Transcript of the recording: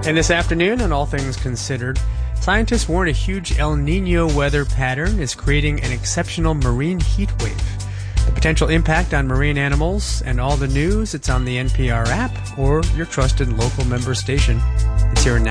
And this afternoon, on All Things Considered, scientists warn a huge El Nino weather pattern is creating an exceptional marine heat wave. The potential impact on marine animals and all the news, it's on the NPR app or your trusted local member station. It's here